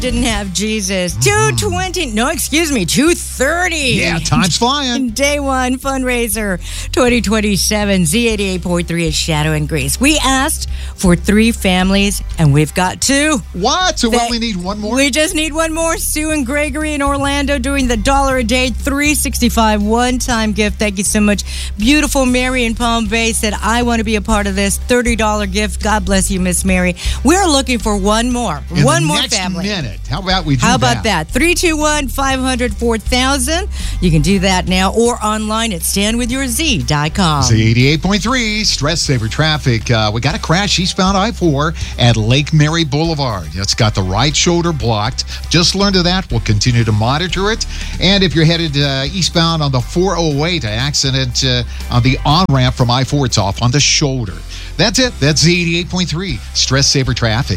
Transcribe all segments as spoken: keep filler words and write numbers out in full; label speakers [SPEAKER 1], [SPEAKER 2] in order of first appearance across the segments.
[SPEAKER 1] didn't have Jesus. two twenty, no, excuse me, two thirty.
[SPEAKER 2] Yeah, time's flying.
[SPEAKER 1] Day one fundraiser twenty twenty-seven. Z eighty-eight point three is Shadow and Grace. We asked for three families, and we've got two.
[SPEAKER 2] What? So we
[SPEAKER 1] They-
[SPEAKER 2] only need one more?
[SPEAKER 1] We just need one more. Sue and Gregory in Orlando doing the dollar a day, three sixty-five one-time gift. Thank you so much. Beautiful Mary in Palm Bay said, I want to be a part of this thirty dollars gift. God bless you, Miss Mary. We're looking for one more.
[SPEAKER 2] In
[SPEAKER 1] one
[SPEAKER 2] the
[SPEAKER 1] more
[SPEAKER 2] next
[SPEAKER 1] family.
[SPEAKER 2] minute. How about we do
[SPEAKER 1] How
[SPEAKER 2] that?
[SPEAKER 1] about that? three two one, five hundred, four thousand. You can do that now or online at stand with your z dot com.
[SPEAKER 2] Z eighty-eight point three, stress saver traffic. Uh, we got a crash eastbound I four at Lake Mary Boulevard. It's got the right shoulder blocked. Just learned of that. We'll continue to monitor it. And if you're headed uh, eastbound on the four oh eight, an accident uh, on the on-ramp from I four, it's off on the shoulder. That's it. That's Z eighty-eight point three, stress saver traffic.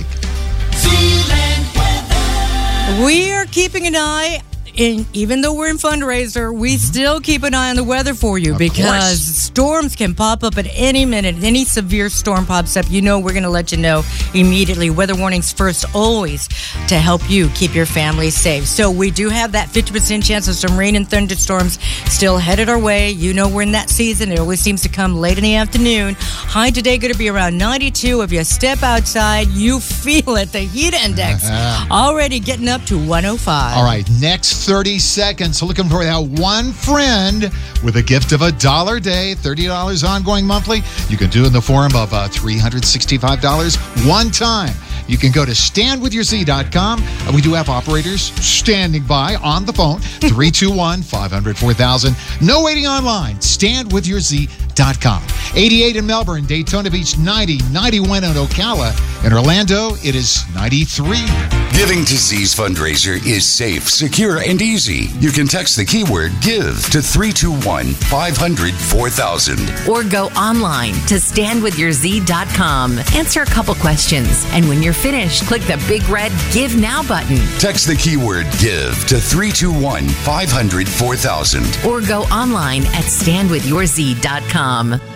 [SPEAKER 1] We are keeping an eye, in, even though we're in fundraiser, we still keep an eye on the weather for you
[SPEAKER 2] Of
[SPEAKER 1] because
[SPEAKER 2] course.
[SPEAKER 1] storms can pop up at any minute. Any severe storm pops up, you know we're going to let you know immediately. Weather warnings first, always, to help you keep your family safe. So we do have that fifty percent chance of some rain and thunderstorms still headed our way. You know we're in that season. It always seems to come late in the afternoon. High today going to be around ninety-two. If you step outside, you feel it. The heat index already getting up to one oh five.
[SPEAKER 2] All right, next thirty seconds. Looking for that one friend with a gift of a dollar a day, thirty dollars ongoing monthly. You can do it in the form of uh, three hundred sixty-five dollars one time. You can go to stand with your z dot com. Uh, we do have operators standing by on the phone. three two one, five hundred, four thousand. No waiting online. stand with your z dot com. eighty-eight in Melbourne, Daytona Beach ninety, ninety-one in Ocala. In Orlando, it is ninety-three.
[SPEAKER 3] Giving to Z's fundraiser is safe, secure, and easy. You can text the keyword GIVE to three two one, five hundred, four thousand.
[SPEAKER 4] Or go online to stand with your z dot com. Answer a couple questions, and when you're finished, click the big red Give Now button.
[SPEAKER 3] Text the keyword GIVE to three two one, five hundred, four thousand.
[SPEAKER 4] Or go online at stand with your z dot com.